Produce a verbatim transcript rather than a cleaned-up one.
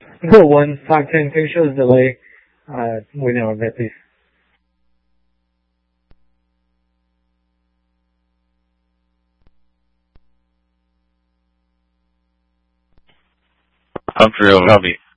One five ten pixels delay uh, within orbit, please. Up for real, copy.